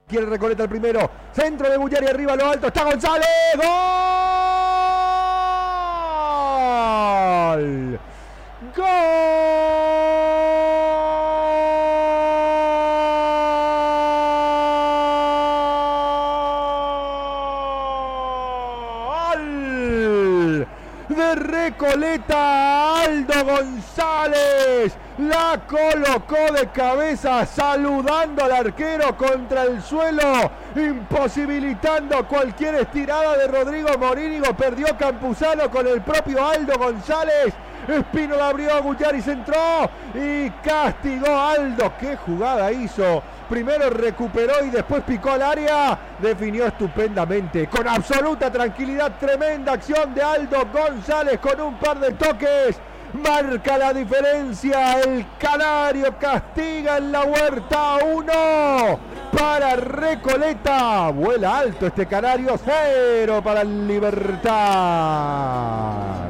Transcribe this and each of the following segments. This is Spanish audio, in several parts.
Quiere Recoleta el primero. Centro de Bullari, arriba a lo alto. Está González. ¡Gol! ¡Gol! De Recoleta, Aldo González la colocó de cabeza, saludando al arquero contra el suelo, imposibilitando cualquier estirada de Rodrigo Morínigo. Perdió Campuzano con el propio Aldo González. Espino la abrió, Bullari centró y castigó a Aldo. ¡Qué jugada hizo! Primero recuperó y después picó al área. Definió estupendamente, con absoluta tranquilidad. Tremenda acción de Aldo González con un par de toques. Marca la diferencia. El Canario castiga en la Huerta. 1 para Recoleta. Vuela alto este Canario. 0 para el Libertad.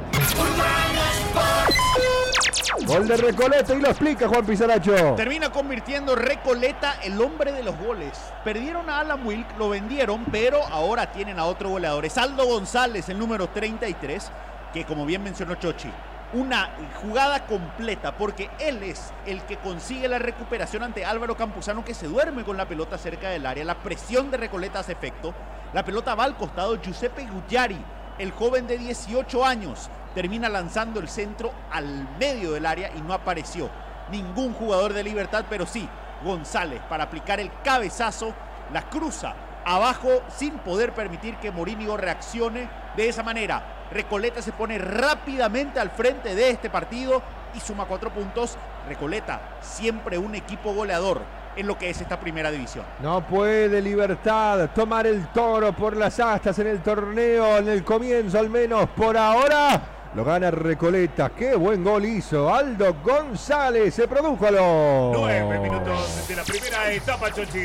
Gol de Recoleta y lo explica Juan Pisaracho. Termina convirtiendo Recoleta el hombre de los goles. Perdieron a Alan Wilk, lo vendieron, pero ahora tienen a otro goleador. Es Aldo González, el número 33, que como bien mencionó Chochi, una jugada completa, porque él es el que consigue la recuperación ante Álvaro Campuzano, que se duerme con la pelota cerca del área. La presión de Recoleta hace efecto. La pelota va al costado. Giuseppe Bullari, el joven de 18 años, termina lanzando el centro al medio del área y no apareció ningún jugador de Libertad, pero sí González para aplicar el cabezazo. La cruza abajo sin poder permitir que Morínigo reaccione de esa manera. Recoleta se pone rápidamente al frente de este partido y suma 4 puntos. Recoleta, siempre un equipo goleador en lo que es esta primera división. No puede Libertad tomar el toro por las astas en el torneo, en el comienzo al menos por ahora. Lo gana Recoleta. Qué buen gol hizo Aldo González. Se produjo a los 9 minutos de la primera etapa, Chochi.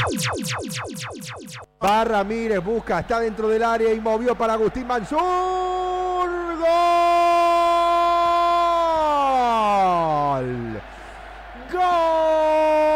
Va Ramírez, busca, está dentro del área y movió para Agustín Mansur.